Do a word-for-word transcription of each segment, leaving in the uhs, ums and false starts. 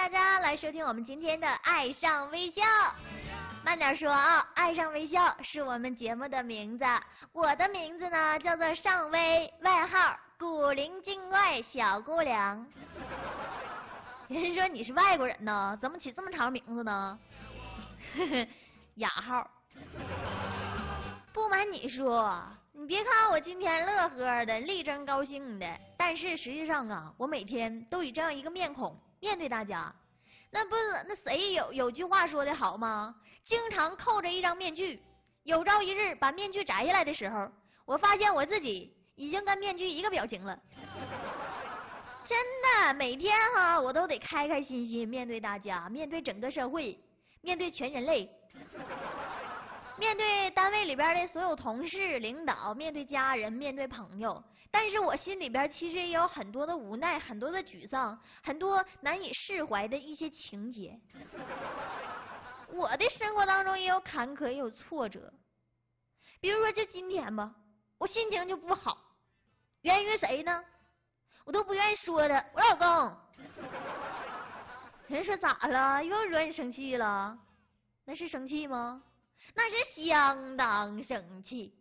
家来收听我们今天的《爱上微笑》。慢点说啊，爱上微笑是我们节目的名字。我的名字呢叫做尚微，外号古灵精怪小姑娘。人说你是外国人呢，怎么起这么长名字呢？雅号。不瞒你说，你别看我今天乐呵的，力争高兴的，但是实际上啊，我每天都以这样一个面孔面对大家。那不是那谁有有句话说的好吗？经常扣着一张面具，有朝一日把面具摘下来的时候，我发现我自己已经跟面具一个表情了。真的，每天哈我都得开开心心面对大家，面对整个社会，面对全人类，面对单位里边的所有同事、领导，面对家人，面对朋友。但是我心里边其实也有很多的无奈，很多的沮丧，很多难以释怀的一些情节。我的生活当中也有坎坷，也有挫折。比如说就今天吧，我心情就不好，源于谁呢？我都不愿意说的，我老公。人说咋了？又惹你生气了？那是生气吗？那是相当生气。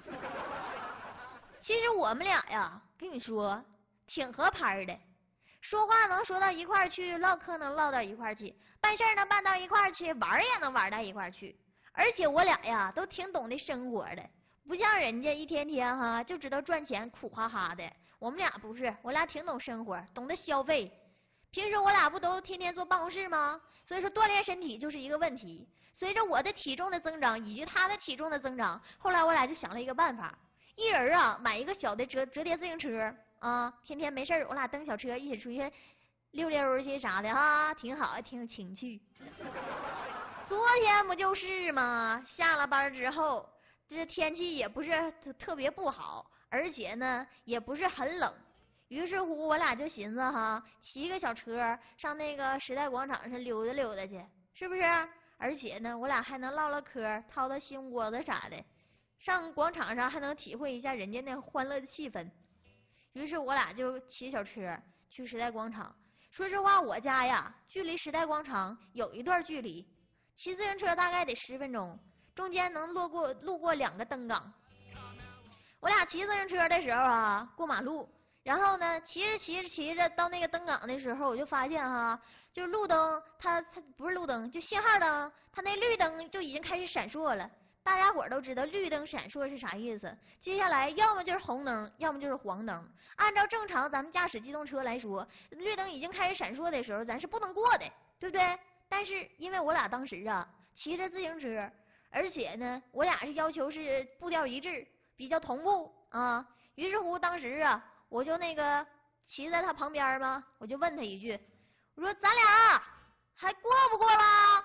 其实我们俩呀，跟你说挺合拍的，说话能说到一块儿去，唠嗑能唠到一块儿去，办事能办到一块儿去，玩也能玩到一块儿去。而且我俩呀都挺懂得生活的，不像人家一天天哈就知道赚钱苦哈哈的。我们俩不是，我俩挺懂生活，懂得消费。平时我俩不都天天坐办公室吗？所以说锻炼身体就是一个问题。随着我的体重的增长以及他的体重的增长，后来我俩就想了一个办法，一人啊买一个小的折折叠自行车啊，天天没事我俩蹬小车一起出去溜溜去啥的哈，挺好，挺有情趣。昨天不就是吗？下了班之后，这天气也不是特特别不好，而且呢也不是很冷。于是乎我俩就寻思哈，骑个小车上那个时代广场上溜达溜达去，是不是？而且呢我俩还能唠唠嗑，掏掏心窝子啥的，上广场上还能体会一下人家那欢乐的气氛。于是我俩就骑小车去时代广场。说实话，我家呀距离时代广场有一段距离，骑自行车大概得十分钟，中间能路过路过两个灯岗。我俩骑自行车的时候啊，过马路，然后呢骑着骑着骑着到那个灯岗的时候，我就发现哈，就路灯它它不是路灯，就信号灯，它那绿灯就已经开始闪烁了。大家伙都知道绿灯闪烁是啥意思，接下来要么就是红灯，要么就是黄灯。按照正常咱们驾驶机动车来说，绿灯已经开始闪烁的时候咱是不能过的，对不对？但是因为我俩当时啊骑着自行车，而且呢我俩是要求是步调一致，比较同步啊。于是乎当时啊我就那个骑在他旁边嘛，我就问他一句，我说咱俩还过不过啦？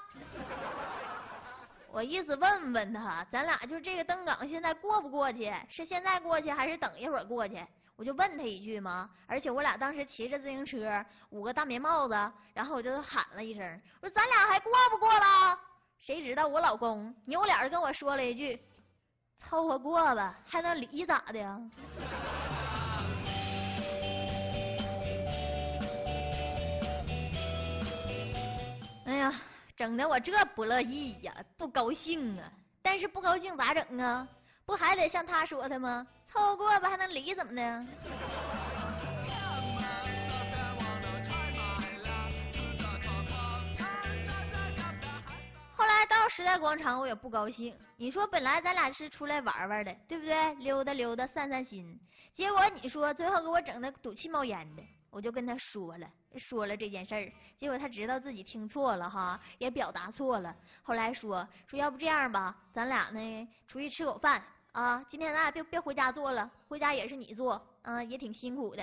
我意思问问他，咱俩就这个登岗现在过不过去？是现在过去还是等一会儿过去？我就问他一句嘛。而且我俩当时骑着自行车，捂个大棉帽子，然后我就喊了一声，我说咱俩还过不过了？谁知道我老公扭脸跟我说了一句，凑合过吧，还能离咋的呀？哎呀，整的我这不乐意呀，不高兴啊！但是不高兴咋整啊？不还得像他说的吗？凑合过吧，还能离怎么的？后来到时代广场，我也不高兴。你说本来咱俩是出来玩玩的，对不对？溜达溜达，散散心。结果你说最后给我整的赌气冒烟的。我就跟他说了，说了这件事儿，结果他知道自己听错了哈，也表达错了。后来说说要不这样吧，咱俩呢出去吃口饭啊，今天咱俩别别回家做了，回家也是你做啊，也挺辛苦的。